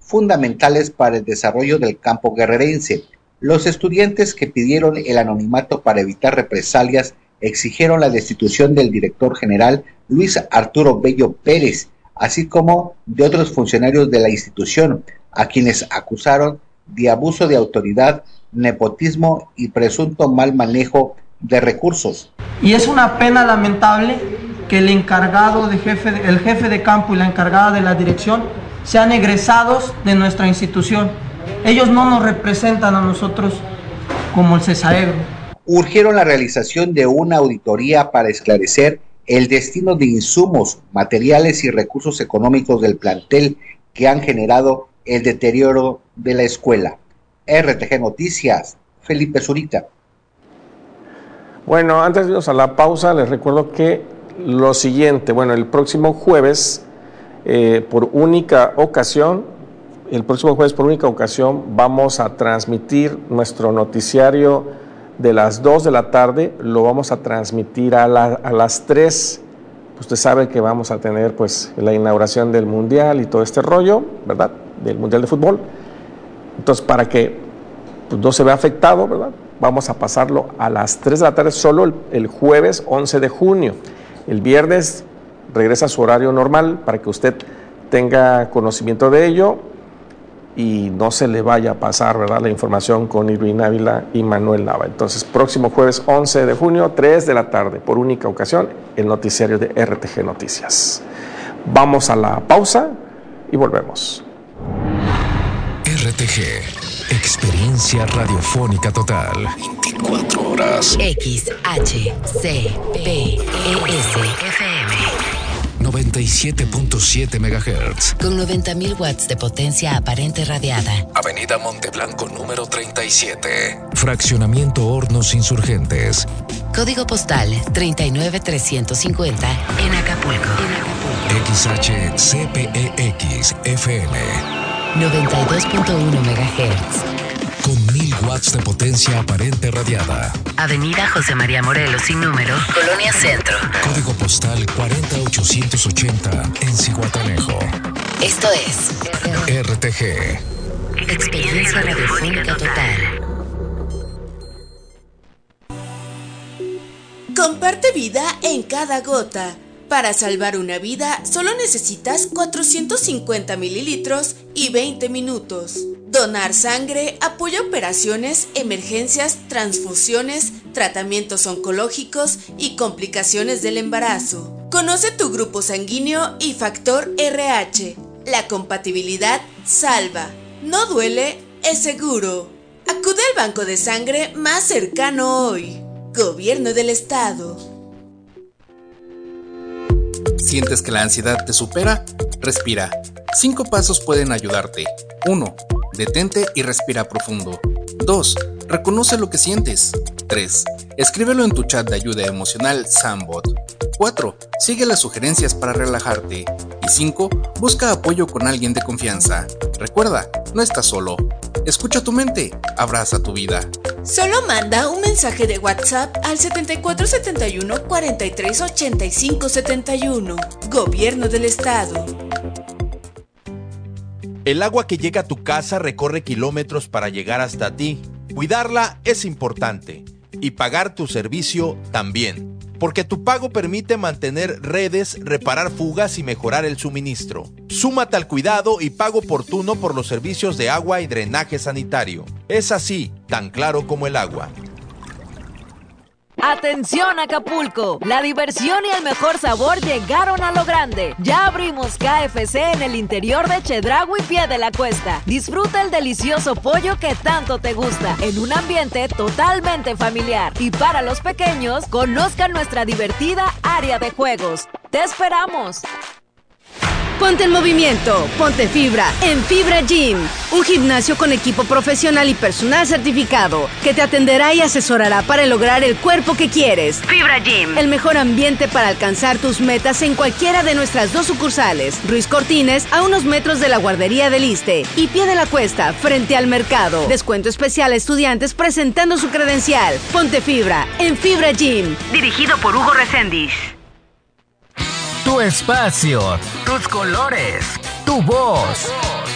fundamentales para el desarrollo del campo guerrerense. Los estudiantes que pidieron el anonimato para evitar represalias exigieron la destitución del director general Luis Arturo Bello Pérez, así como de otros funcionarios de la institución, a quienes acusaron de abuso de autoridad, nepotismo y presunto mal manejo de recursos. Y es una pena lamentable que el jefe de campo y la encargada de la dirección sean egresados de nuestra institución. Ellos no nos representan a nosotros como el CESAEGRO. Urgieron la realización de una auditoría para esclarecer el destino de insumos, materiales y recursos económicos del plantel que han generado el deterioro de la escuela. RTG Noticias, Felipe Zurita. Bueno, antes de irnos a la pausa, les recuerdo que lo siguiente, el próximo jueves, por única ocasión, vamos a transmitir nuestro noticiario de las 2 de la tarde, lo vamos a transmitir a las 3. Usted sabe que vamos a tener pues la inauguración del Mundial y todo este rollo, ¿verdad? Del Mundial de Fútbol. Entonces, para que pues, no se vea afectado, ¿verdad? Vamos a pasarlo a las 3 de la tarde solo el jueves 11 de junio. El viernes regresa a su horario normal para que usted tenga conocimiento de ello y no se le vaya a pasar, ¿verdad?, la información con Irving Ávila y Manuel Nava. Entonces, próximo jueves 11 de junio, 3 de la tarde, por única ocasión, el noticiario de RTG Noticias. Vamos a la pausa y volvemos. RTG, experiencia radiofónica total. 24 horas. XHCPES-FM 97.7 MHz. con 90,000 watts de potencia aparente radiada. Avenida Monteblanco número 37. Fraccionamiento Hornos Insurgentes. Código postal 39350 en Acapulco. XHCPEX FM 92.1 MHz. con 1000 watts de potencia aparente radiada. Avenida José María Morelos sin número, Colonia Centro. Código postal 40880 en Zihuatanejo. Esto es RTG. Experiencia radiofónica total. Comparte vida en cada gota. Para salvar una vida solo necesitas 450 mililitros y 20 minutos. Donar sangre apoya operaciones, emergencias, transfusiones, tratamientos oncológicos y complicaciones del embarazo. Conoce tu grupo sanguíneo y factor RH. La compatibilidad salva. No duele, es seguro. Acude al banco de sangre más cercano hoy. Gobierno del Estado. ¿Sientes que la ansiedad te supera? Respira. 5 pasos pueden ayudarte. 1. Detente y respira profundo. 2. Reconoce lo que sientes. 3. Escríbelo en tu chat de ayuda emocional Sambot. 4. Sigue las sugerencias para relajarte. Y 5. Busca apoyo con alguien de confianza. Recuerda, no estás solo. Escucha tu mente, abraza tu vida. Solo manda un mensaje de WhatsApp al 7471 43 85 71. Gobierno del Estado. El agua que llega a tu casa recorre kilómetros para llegar hasta ti. Cuidarla es importante y pagar tu servicio también, porque tu pago permite mantener redes, reparar fugas y mejorar el suministro. Súmate al cuidado y pago oportuno por los servicios de agua y drenaje sanitario. Es así, tan claro como el agua. ¡Atención Acapulco! La diversión y el mejor sabor llegaron a lo grande. Ya abrimos KFC en el interior de Chedraui, Pie de la Cuesta. Disfruta el delicioso pollo que tanto te gusta en un ambiente totalmente familiar. Y para los pequeños, conozcan nuestra divertida área de juegos. ¡Te esperamos! Ponte en movimiento, ponte fibra en Fibra Gym, un gimnasio con equipo profesional y personal certificado que te atenderá y asesorará para lograr el cuerpo que quieres. Fibra Gym, el mejor ambiente para alcanzar tus metas en cualquiera de nuestras 2 sucursales. Ruiz Cortines, a unos metros de la guardería del Iste, y Pie de la Cuesta, frente al mercado. Descuento especial a estudiantes presentando su credencial. Ponte fibra en Fibra Gym. Dirigido por Hugo Reséndiz. Tu espacio, tus colores, tu voz.